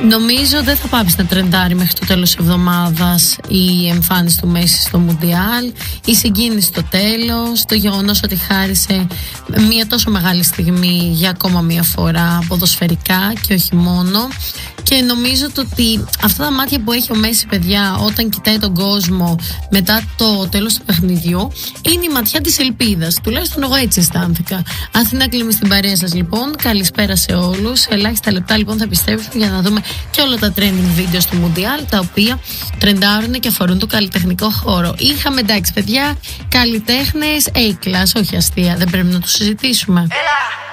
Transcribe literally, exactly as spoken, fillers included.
Νομίζω δεν θα πάψει να τρεντάρει μέχρι το τέλος της εβδομάδας η εμφάνιση του Μέση στο Μουντιάλ, η συγκίνηση στο τέλος, το γεγονός ότι χάρισε μια τόσο μεγάλη στιγμή για ακόμα μια φορά ποδοσφαιρικά και όχι μόνο. Και νομίζω το ότι αυτά τα μάτια που έχει ο Μέση, παιδιά, όταν κοιτάει τον κόσμο μετά το τέλος του παιχνιδιού, είναι η ματιά της ελπίδας. Τουλάχιστον εγώ έτσι αισθάνθηκα. Αθηνά Κλίμη στην παρέα σας λοιπόν. Καλησπέρα σε όλους. Σε ελάχιστα λεπτά λοιπόν θα επιστρέψουμε για να δούμε και όλα τα trending videos του Μουντιάλ, τα οποία τρεντάρουν και αφορούν το καλλιτεχνικό χώρο. Είχαμε, εντάξει παιδιά, καλλιτέχνες A-class, όχι αστεία, δεν πρέπει να το συζητήσουμε. Έλα.